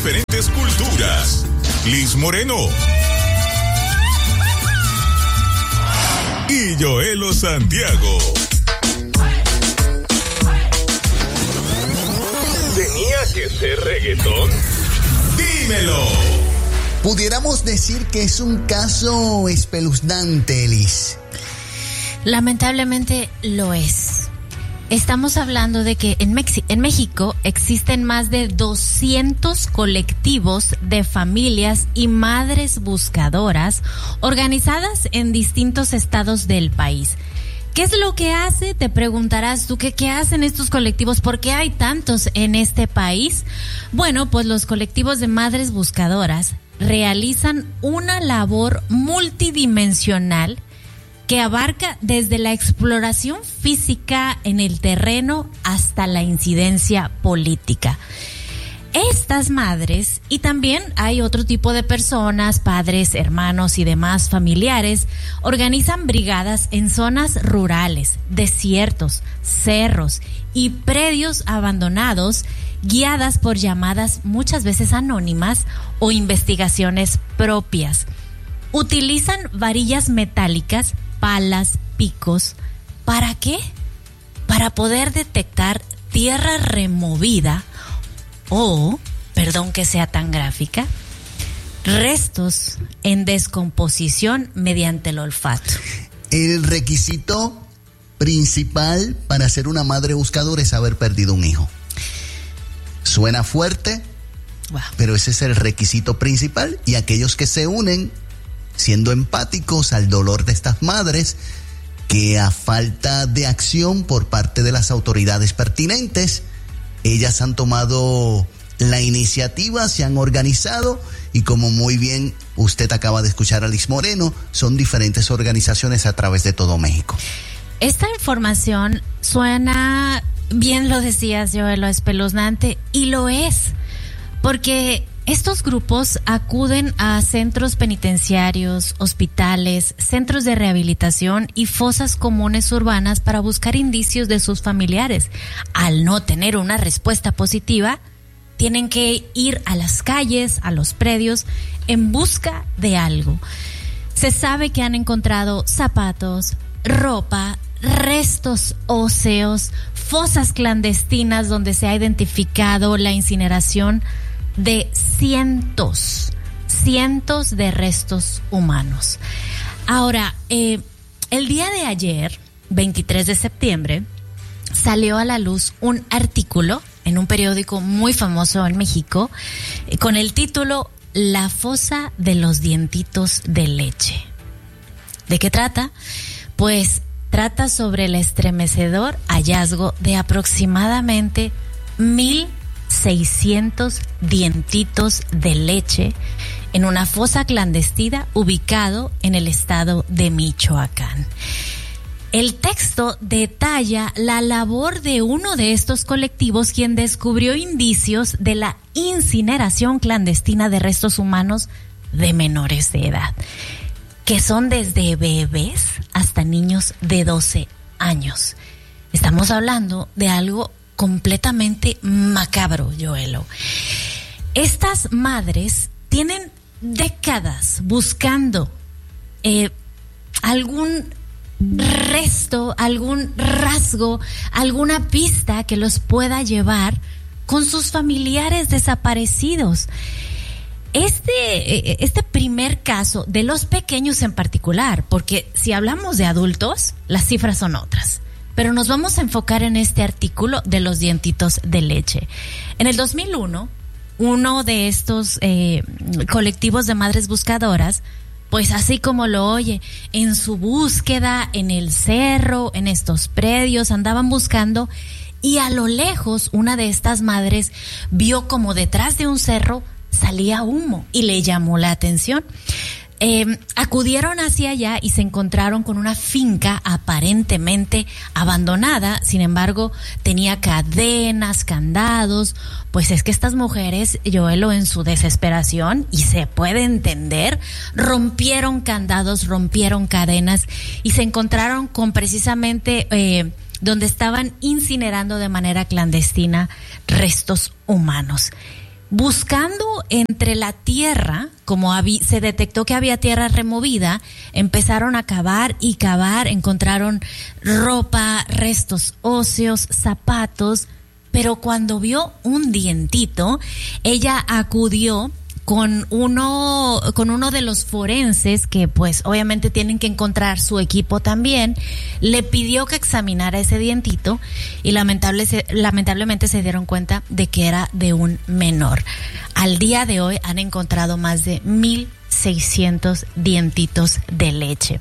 Diferentes culturas. Liz Moreno y Joelo Santiago. ¿Tenía que ser reggaetón? ¡Dímelo! Pudiéramos decir que es un caso espeluznante, Liz. Lamentablemente lo es. Estamos hablando de que en México existen más de 200 colectivos de familias y madres buscadoras organizadas en distintos estados del país. ¿Qué es lo que hace? Te preguntarás tú, ¿qué hacen estos colectivos? ¿Por qué hay tantos en este país? Bueno, pues los colectivos de madres buscadoras realizan una labor multidimensional que abarca desde la exploración física en el terreno hasta la incidencia política. Estas madres, y también hay otro tipo de personas, padres, hermanos y demás familiares, organizan brigadas en zonas rurales, desiertos, cerros y predios abandonados, guiadas por llamadas muchas veces anónimas o investigaciones propias. Utilizan varillas metálicas, palas, picos. ¿Para qué? Para poder detectar tierra removida o, perdón que sea tan gráfica, restos en descomposición mediante el olfato. El requisito principal para ser una madre buscadora es haber perdido un hijo. Suena fuerte, wow, pero ese es el requisito principal, y aquellos que se unen siendo empáticos al dolor de estas madres, que a falta de acción por parte de las autoridades pertinentes, ellas han tomado la iniciativa, se han organizado, y como muy bien usted acaba de escuchar a Liz Moreno, son diferentes organizaciones a través de todo México. Esta información suena, bien lo decías, Joel, lo espeluznante, y lo es, porque estos grupos acuden a centros penitenciarios, hospitales, centros de rehabilitación y fosas comunes urbanas para buscar indicios de sus familiares. Al no tener una respuesta positiva, tienen que ir a las calles, a los predios, en busca de algo. Se sabe que han encontrado zapatos, ropa, restos óseos, fosas clandestinas donde se ha identificado la incineración de cientos de restos humanos. Ahora, el día de ayer, 23 de septiembre, salió a la luz un artículo en un periódico muy famoso en México con el título La fosa de los dientitos de leche. ¿De qué trata? Pues trata sobre el estremecedor hallazgo de aproximadamente 1,600 dientitos de leche en una fosa clandestina ubicado en el estado de Michoacán. El texto detalla la labor de uno de estos colectivos, quien descubrió indicios de la incineración clandestina de restos humanos de menores de edad, que son desde bebés hasta niños de 12 años. Estamos hablando de algo completamente macabro, Joelo. Estas madres tienen décadas buscando algún resto, algún rasgo, alguna pista que los pueda llevar con sus familiares desaparecidos. Este primer caso de los pequeños en particular, porque si hablamos de adultos, las cifras son otras. Pero nos vamos a enfocar en este artículo de los dientitos de leche. En el 2001, uno de estos colectivos de madres buscadoras, pues así como lo oye, en su búsqueda en el cerro, en estos predios, andaban buscando, y a lo lejos una de estas madres vio como detrás de un cerro salía humo y le llamó la atención. Acudieron hacia allá y se encontraron con una finca aparentemente abandonada. Sin embargo, tenía cadenas, candados. Pues es que estas mujeres, Joelo, en su desesperación, y se puede entender, rompieron candados, rompieron cadenas y se encontraron con precisamente donde estaban incinerando de manera clandestina restos humanos. Buscando entre la tierra, como se detectó que había tierra removida, empezaron a cavar y cavar, encontraron ropa, restos óseos, zapatos, pero cuando vio un dientito, ella acudió con uno de los forenses, que pues obviamente tienen que encontrar su equipo también, le pidió que examinara ese dientito y lamentablemente se dieron cuenta de que era de un menor. Al día de hoy han encontrado más de 1,600 dientitos de leche.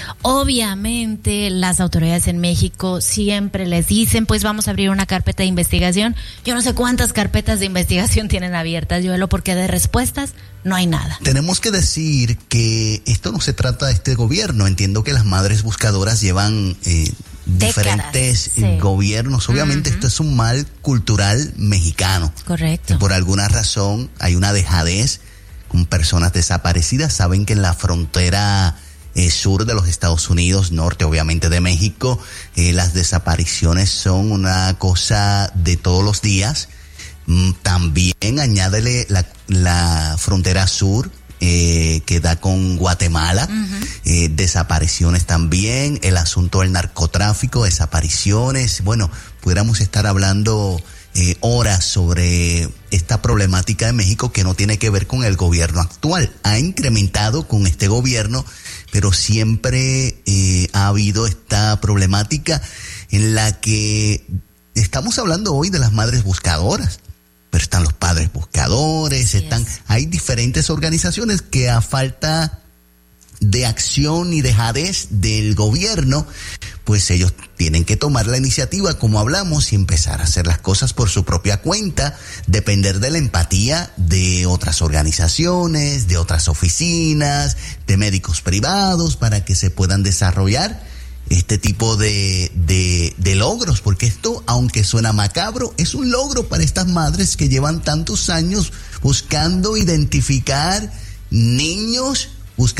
Obviamente las autoridades en México siempre les dicen, pues vamos a abrir una carpeta de investigación. Yo no sé cuántas carpetas de investigación tienen abiertas, Joelo, porque de respuestas no hay nada. Tenemos que decir que esto no se trata de este gobierno. Entiendo que las madres buscadoras llevan diferentes gobiernos. Obviamente esto es un mal cultural mexicano. Correcto. Que por alguna razón hay una dejadez con personas desaparecidas. Saben que en la frontera sur de los Estados Unidos, norte obviamente de México, las desapariciones son una cosa de todos los días. También añádele la frontera sur que da con Guatemala, desapariciones también, el asunto del narcotráfico, desapariciones. Bueno, pudiéramos estar hablando horas sobre esta problemática de México, que no tiene que ver con el gobierno actual. Ha incrementado con este gobierno, pero siempre ha habido esta problemática en la que estamos hablando hoy de las madres buscadoras, pero están los padres buscadores, hay diferentes organizaciones que, a falta de acción y dejadez del gobierno, pues ellos tienen que tomar la iniciativa, como hablamos, y empezar a hacer las cosas por su propia cuenta, depender de la empatía de otras organizaciones, de otras oficinas, de médicos privados, para que se puedan desarrollar este tipo de logros, porque esto, aunque suena macabro, es un logro para estas madres que llevan tantos años buscando identificar niños,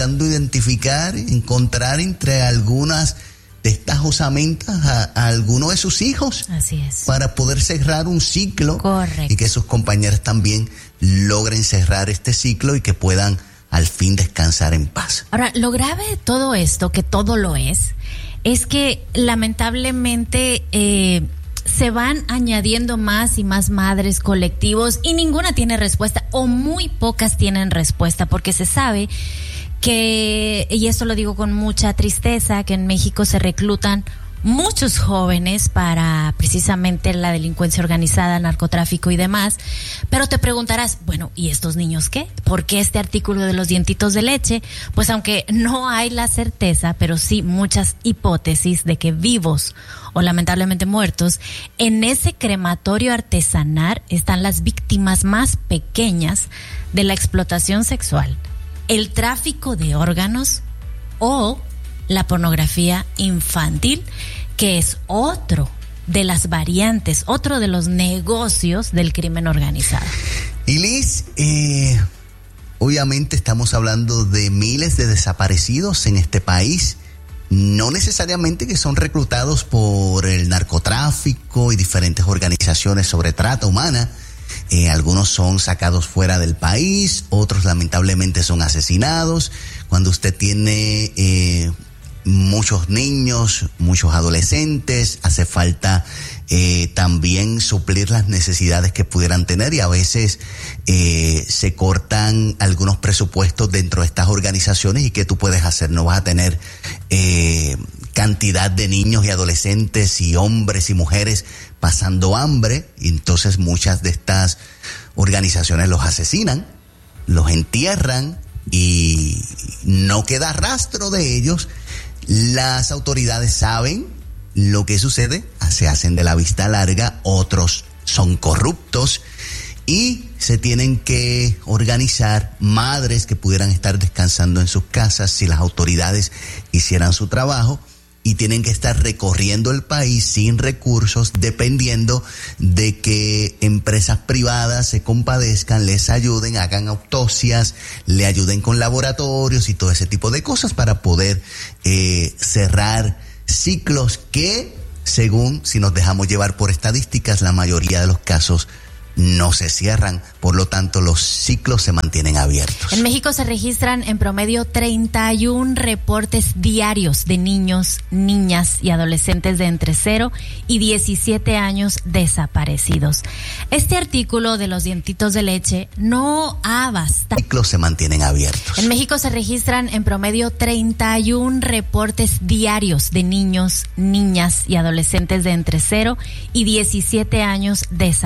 encontrar entre algunas de estas osamentas a alguno de sus hijos. Así es. Para poder cerrar un ciclo. Correcto. Y que sus compañeras también logren cerrar este ciclo y que puedan al fin descansar en paz. Ahora, lo grave de todo esto, que todo lo es que lamentablemente se van añadiendo más y más madres, colectivos, y ninguna tiene respuesta, o muy pocas tienen respuesta, porque se sabe que, y esto lo digo con mucha tristeza, que en México se reclutan muchos jóvenes para precisamente la delincuencia organizada, narcotráfico y demás. Pero te preguntarás, bueno, ¿y estos niños qué? ¿Por qué este artículo de los dientitos de leche? Pues aunque no hay la certeza, pero sí muchas hipótesis de que vivos o lamentablemente muertos, en ese crematorio artesanal están las víctimas más pequeñas de la explotación sexual, el tráfico de órganos o la pornografía infantil, que es otro de las variantes, otro de los negocios del crimen organizado. Y Liz, obviamente estamos hablando de miles de desaparecidos en este país, no necesariamente que son reclutados por el narcotráfico y diferentes organizaciones sobre trata humana. Algunos son sacados fuera del país, otros lamentablemente son asesinados. Cuando usted tiene muchos niños, muchos adolescentes, hace falta también suplir las necesidades que pudieran tener, y a veces se cortan algunos presupuestos dentro de estas organizaciones. ¿Y qué tú puedes hacer? No vas a tener cantidad de niños y adolescentes y hombres y mujeres pasando hambre, y entonces muchas de estas organizaciones los asesinan, los entierran y no queda rastro de ellos. Las autoridades saben lo que sucede, se hacen de la vista larga, otros son corruptos y se tienen que organizar madres que pudieran estar descansando en sus casas si las autoridades hicieran su trabajo, y tienen que estar recorriendo el país sin recursos, dependiendo de que empresas privadas se compadezcan, les ayuden, hagan autopsias, le ayuden con laboratorios y todo ese tipo de cosas para poder cerrar ciclos que, según, si nos dejamos llevar por estadísticas, la mayoría de los casos no se cierran, por lo tanto los ciclos se mantienen abiertos. En México se registran en promedio 31 reportes diarios de niños, niñas y adolescentes de entre 0 y 17 años desaparecidos. Este artículo de los dientitos de leche no ha bastado. Los ciclos se mantienen abiertos. En México se registran en promedio 31 reportes diarios de niños, niñas y adolescentes de entre 0 y 17 años desaparecidos.